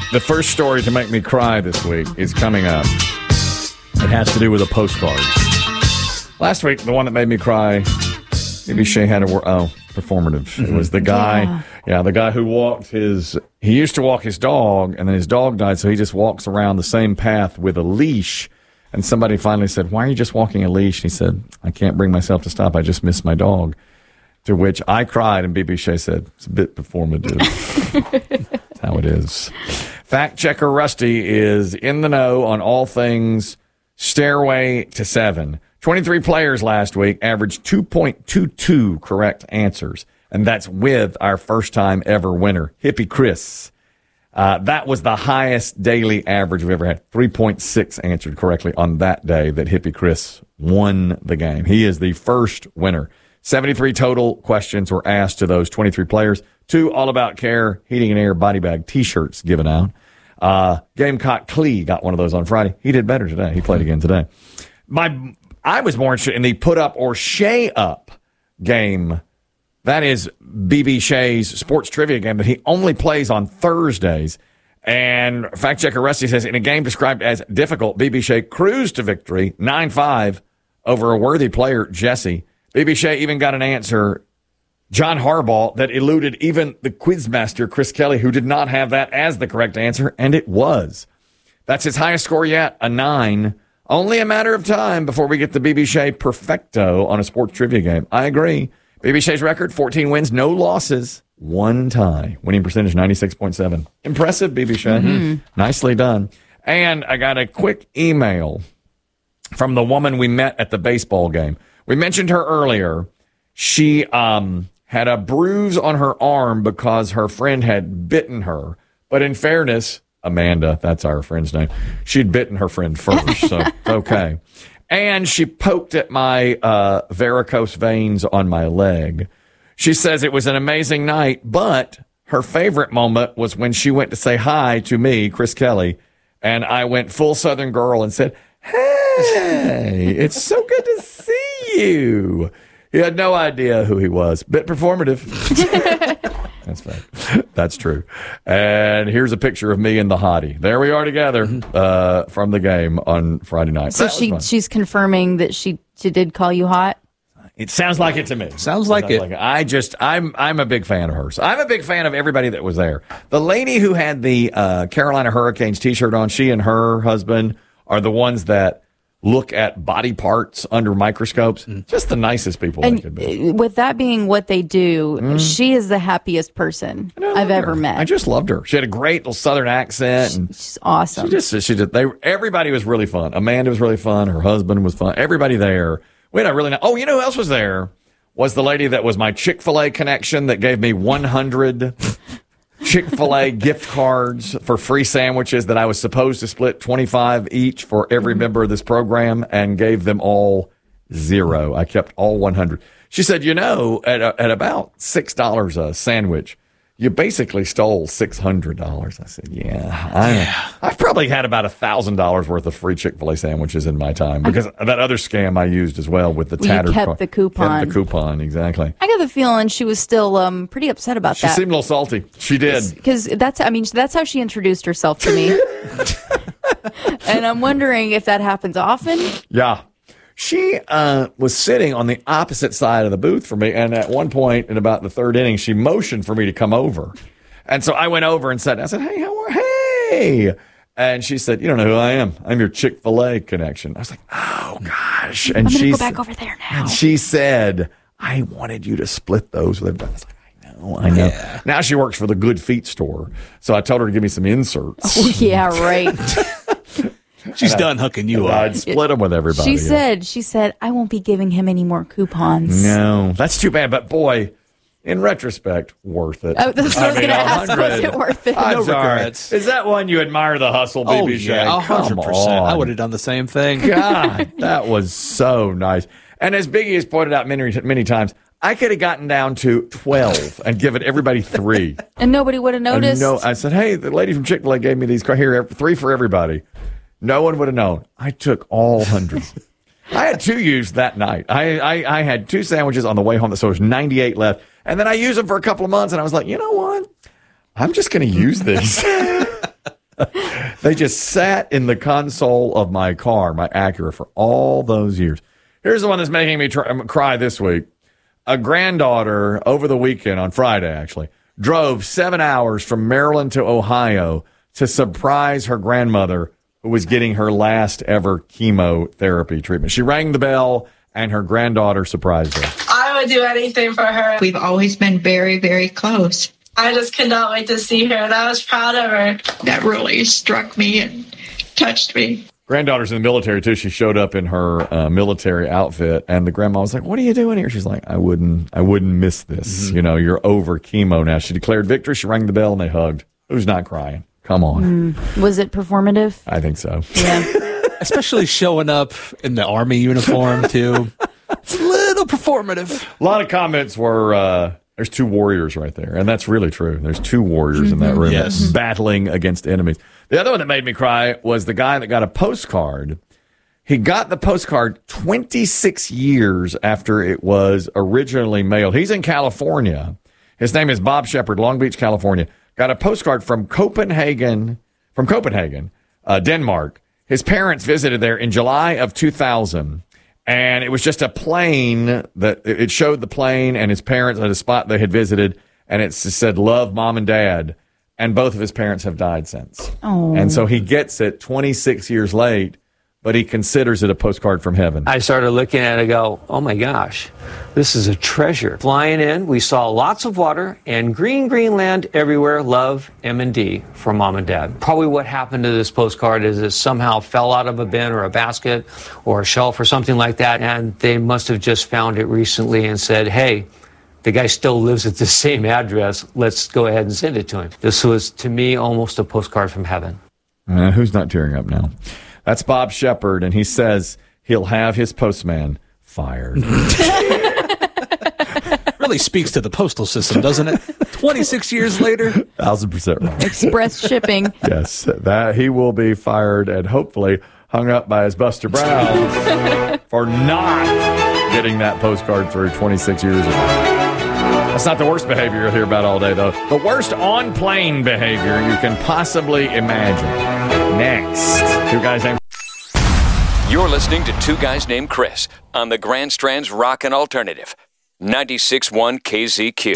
The first story to make me cry this week is coming up. It has to do with a postcard. Last week, the one that made me cry, maybe Shay had performative. It was the guy, the guy who he used to walk his dog, and then his dog died, so he just walks around the same path with a leash. And somebody finally said, "Why are you just walking a leash?" And he said, "I can't bring myself to stop. I just miss my dog." To which I cried, and BB Shay said, "It's a bit performative." That's how it is. Fact checker Rusty is in the know on all things Stairway to Seven. 23 players last week averaged 2.22 correct answers, and that's with our first-time ever winner, Hippie Chris. That was the highest daily average we've ever had. 3.6 answered correctly on that day that Hippie Chris won the game. He is the first winner. 73 total questions were asked to those 23 players. 2 All About Care Heating and Air body bag T-shirts given out. Gamecock Clee got one of those on Friday. He did better today. He played again today. I was more interested in the put up or Shay up game. That is BB Shay's sports trivia game that he only plays on Thursdays. And fact checker Rusty says, in a game described as difficult, BB Shay cruised to victory 9-5 over a worthy player, Jesse. BB Shay even got an answer, John Harbaugh, that eluded even the quizmaster, Chris Kelly, who did not have that as the correct answer, and it was. That's his highest score yet, a 9. Only a matter of time before we get the BB Shay perfecto on a sports trivia game. I agree. BB Shay's record, 14 wins, no losses, 1 tie. Winning percentage, 96.7. Impressive, BB Shay. Mm-hmm. Nicely done. And I got a quick email from the woman we met at the baseball game. We mentioned her earlier. She had a bruise on her arm because her friend had bitten her. But in fairness, Amanda, that's our friend's name, she'd bitten her friend first, so it's okay. And she poked at my varicose veins on my leg. She says it was an amazing night, but her favorite moment was when she went to say hi to me, Chris Kelly, and I went full Southern girl and said, "Hey, it's so good to see you." He had no idea who he was. Bit performative. That's fine. That's true. And here's a picture of me and the hottie. There we are together from the game on Friday night. So she's confirming that she did call you hot? It sounds like it to me. Sounds like it. I'm a big fan of hers. I'm a big fan of everybody that was there. The lady who had the Carolina Hurricanes T-shirt on, she and her husband are the ones that look at body parts under microscopes. Just the nicest people they could be. With that being what they do, she is the happiest person I've ever met. I just loved her. She had a great little Southern accent. She's awesome. Everybody was really fun. Amanda was really fun. Her husband was fun. Everybody there. We had a really nice. Oh, you know who else was there? Was the lady that was my Chick-fil-A connection that gave me 100 Chick-fil-A gift cards for free sandwiches that I was supposed to split 25 each for every member of this program, and gave them all 0. I kept all 100. She said, at about $6 a sandwich, you basically stole $600. I said, I've probably had about $1,000 worth of free Chick-fil-A sandwiches in my time, because that other scam I used as well with the tattered. You kept the coupon. Kept the coupon, exactly. I got the feeling she was still pretty upset about that. She seemed a little salty. She did. Because that's how she introduced herself to me. And I'm wondering if that happens often. Yeah. She was sitting on the opposite side of the booth from me, and at one point in about the 3rd inning, she motioned for me to come over. And so I went over and said, "Hey, hey." And she said, "You don't know who I am. I'm your Chick-fil-A connection." I was like, "Oh, gosh." And I'm going to go back over there now. And she said, "I wanted you to split those with everybody." I was like, I know. Yeah. Now she works for the Good Feet store. So I told her to give me some inserts. Oh, yeah, right. She's done hooking you up. I'd split them with everybody. She said, "I won't be giving him any more coupons." No, that's too bad. But boy, in retrospect, worth it. Oh, that's what I was going to ask. Was it worth it? I'm No sorry. regrets. Is that one you admire the hustle, BB Shay? 100%. I would have done the same thing. God, that was so nice. And as Biggie has pointed out many times, I could have gotten down to 12 and given everybody 3. And nobody would have noticed? No, I said, "Hey, the lady from Chick-fil-A gave me these. Here, 3 for everybody." No one would have known. I took all hundreds. I had 2 used that night. I had 2 sandwiches on the way home, so there was 98 left. And then I used them for a couple of months, and I was like, you know what? I'm just going to use these. They just sat in the console of my car, my Acura, for all those years. Here's the one that's making me cry this week. A granddaughter over the weekend, on Friday actually, drove 7 hours from Maryland to Ohio to surprise her grandmother who was getting her last ever chemotherapy treatment. She rang the bell and her granddaughter surprised her. I would do anything for her. We've always been very, very close. I just could not wait to see her, and I was proud of her. That really struck me and touched me. Granddaughter's in the military, too. She showed up in her military outfit, and the grandma was like, what are you doing here? She's like, I wouldn't miss this. Mm-hmm. You know, you're over chemo now. She declared victory. She rang the bell, and they hugged. Who's not crying? Come on. Was it performative? I think so. Yeah. Especially showing up in the Army uniform, too. It's a little performative. A lot of comments were, there's two warriors right there. And that's really true. There's two warriors in that room battling against enemies. The other one that made me cry was the guy that got a postcard. He got the postcard 26 years after it was originally mailed. He's in California. His name is Bob Shepard, Long Beach, California. Got a postcard from Copenhagen, Denmark. His parents visited there in July of 2000. And it was just a plane that it showed the plane and his parents at a spot they had visited. And it said, love, Mom and Dad. And both of his parents have died since. Oh. And so he gets it 26 years late, but he considers it a postcard from heaven. I started looking at it and go, oh my gosh, this is a treasure. Flying in, we saw lots of water and green land everywhere. Love, M&D from Mom and Dad. Probably what happened to this postcard is it somehow fell out of a bin or a basket or a shelf or something like that. And they must have just found it recently and said, hey, the guy still lives at the same address. Let's go ahead and send it to him. This was, to me, almost a postcard from heaven. Who's not tearing up now? That's Bob Shepard, and he says he'll have his postman fired. Really speaks to the postal system, doesn't it? 26 years later. 1,000% right. Express shipping. Yes, that he will be fired and hopefully hung up by his Buster Brown for not getting that postcard through 26 years ago. That's not the worst behavior you'll hear about all day, though. The worst on-plane behavior you can possibly imagine. Next. Two guys named... You're listening to Two Guys Named Chris on the Grand Strand's Rockin' Alternative. 96.1 KZQ.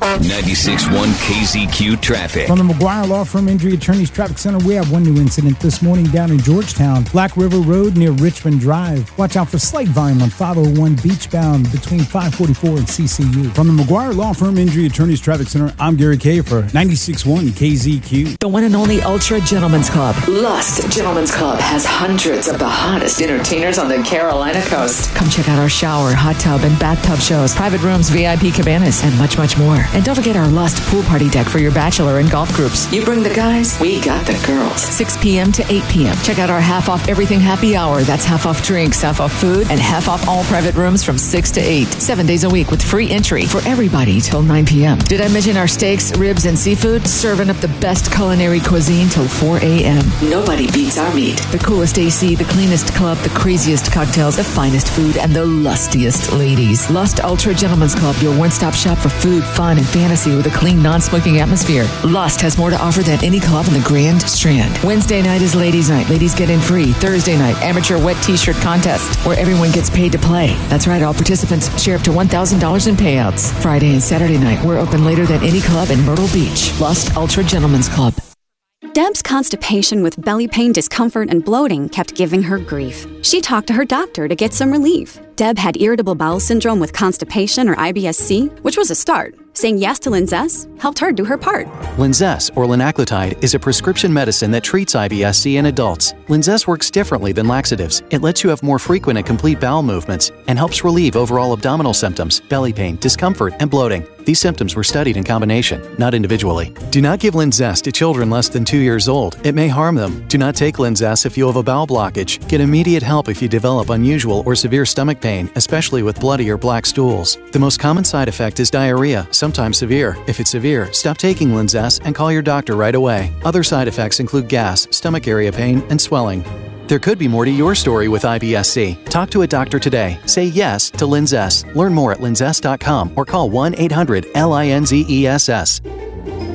96.1 KZQ traffic. From the McGuire Law Firm Injury Attorneys Traffic Center, we have one new incident this morning down in Georgetown, Black River Road near Richmond Drive. Watch out for slight volume on 501 beachbound between 544 and CCU. From the McGuire Law Firm Injury Attorneys Traffic Center, I'm Gary Kafer, 96.1 KZQ. The one and only Ultra Gentlemen's Club. Lust Gentlemen's Club has hundreds of the hottest entertainers on the Carolina coast. Come check out our shower, hot tub, and bathtub shows, private rooms, VIP cabanas, and much, much more. And don't forget our Lust pool party deck for your bachelor and golf groups. You bring the guys, we got the girls. 6 p.m. to 8 p.m. Check out our half off everything happy hour. That's half off drinks, half off food, and half off all private rooms from 6 to 8. 7 days a week with free entry for everybody till 9 p.m. Did I mention our steaks, ribs, and seafood? Serving up the best culinary cuisine till 4 a.m. Nobody beats our meat. The coolest AC, the cleanest club, the craziest cocktails, the finest food, and the lustiest ladies. Lust Ultra Gentlemen's Club, your one-stop shop for food, fun, and fantasy with a clean, non-smoking atmosphere. Lust has more to offer than any club in the Grand Strand. Wednesday night is ladies' night. Ladies get in free. Thursday night, amateur wet t-shirt contest, where everyone gets paid to play. That's right, all participants share up to $1,000 in payouts. Friday and Saturday night, we're open later than any club in Myrtle Beach. Lust Ultra Gentlemen's Club. Deb's constipation with belly pain, discomfort, and bloating kept giving her grief. She talked to her doctor to get some relief. Deb had irritable bowel syndrome with constipation or IBS-C, which was a start. Saying yes to Linzess helped her do her part. Linzess, or linaclotide, is a prescription medicine that treats IBS-C in adults. Linzess works differently than laxatives. It lets you have more frequent and complete bowel movements and helps relieve overall abdominal symptoms, belly pain, discomfort, and bloating. These symptoms were studied in combination, not individually. Do not give Linzess to children less than 2 years old. It may harm them. Do not take Linzess if you have a bowel blockage. Get immediate help if you develop unusual or severe stomach pain, especially with bloody or black stools. The most common side effect is diarrhea, sometimes severe. If it's severe, stop taking Linzess and call your doctor right away. Other side effects include gas, stomach area pain, and swelling. There could be more to your story with IBS-C. Talk to a doctor today. Say yes to Linzess. Learn more at linzess.com or call 1-800-LINZESS.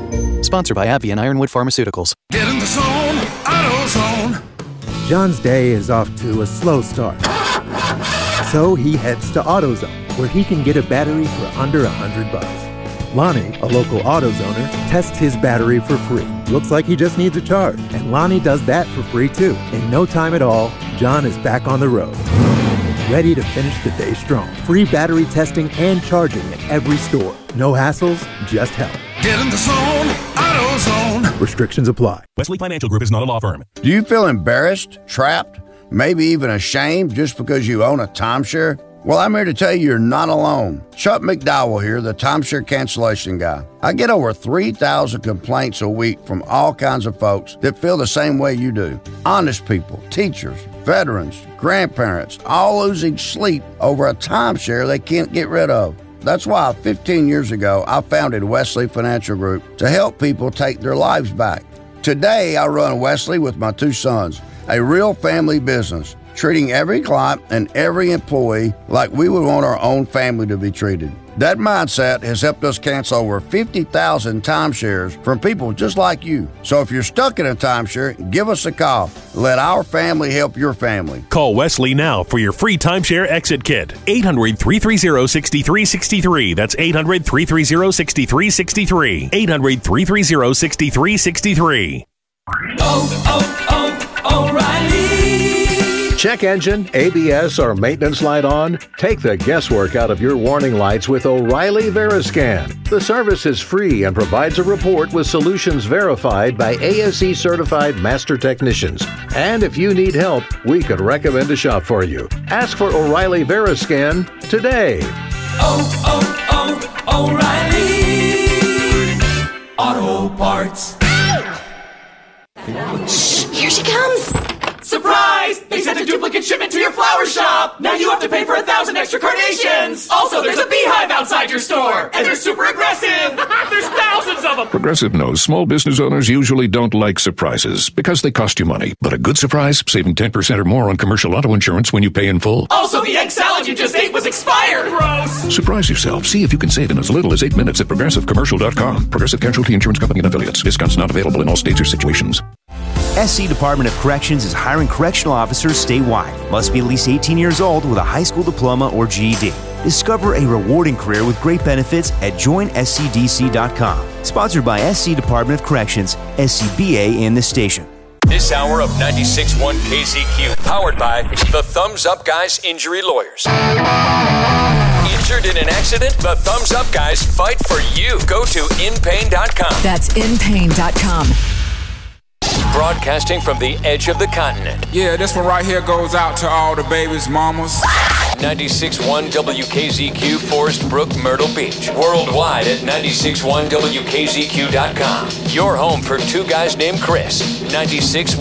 Sponsored by AbbVie and Ironwood Pharmaceuticals. Get in the zone, AutoZone. John's day is off to a slow start. So he heads to AutoZone, where he can get a battery for under $100. Lonnie, a local AutoZoner, tests his battery for free. Looks like he just needs a charge. And Lonnie does that for free too. In no time at all, John is back on the road, ready to finish the day strong. Free battery testing and charging at every store. No hassles, just help. Get in the zone, AutoZone. Restrictions apply. Wesley Financial Group is not a law firm. Do you feel embarrassed, trapped, maybe even ashamed just because you own a timeshare? Well, I'm here to tell you you're not alone. Chuck McDowell here, the timeshare cancellation guy. I get over 3,000 complaints a week from all kinds of folks that feel the same way you do. Honest people, teachers, veterans, grandparents, all losing sleep over a timeshare they can't get rid of. That's why 15 years ago, I founded Wesley Financial Group to help people take their lives back. Today, I run Wesley with my two sons, a real family business, treating every client and every employee like we would want our own family to be treated. That mindset has helped us cancel over 50,000 timeshares from people just like you. So if you're stuck in a timeshare, give us a call. Let our family help your family. Call Wesley now for your free timeshare exit kit. 800-330-6363. That's 800-330-6363. 800-330-6363. O'Reilly. Check engine, ABS, or maintenance light on? Take the guesswork out of your warning lights with O'Reilly Veriscan. The service is free and provides a report with solutions verified by ASE certified master technicians. And if you need help, we could recommend a shop for you. Ask for O'Reilly Veriscan today. O'Reilly Auto Parts. Shh, here she comes. Surprise! They sent a duplicate shipment to your flower shop! Now you have to pay for 1,000 extra carnations! Also, there's a beehive outside your store! And they're super aggressive! There's thousands of them! Progressive knows small business owners usually don't like surprises because they cost you money. But a good surprise, saving 10% or more on commercial auto insurance when you pay in full. Also, the egg salad you just ate was expired! Gross! Surprise yourself. See if you can save in as little as 8 minutes at ProgressiveCommercial.com. Progressive Casualty Insurance Company and Affiliates. Discounts not available in all states or situations. SC Department of Corrections is hiring correctional officers statewide. Must be at least 18 years old with a high school diploma or GED. Discover a rewarding career with great benefits at joinscdc.com. Sponsored by SC Department of Corrections, SCBA, and the station. This hour of 96.1 KZQ, powered by the Thumbs Up Guys Injury Lawyers. Injured in an accident? The Thumbs Up Guys fight for you. Go to inpain.com. That's inpain.com. Broadcasting from the edge of the continent. Yeah, this one right here goes out to all the babies' mamas. 96.1 WKZQ, Forest Brook, Myrtle Beach. Worldwide at 96.1WKZQ.com. Your home for two guys named Chris. 96.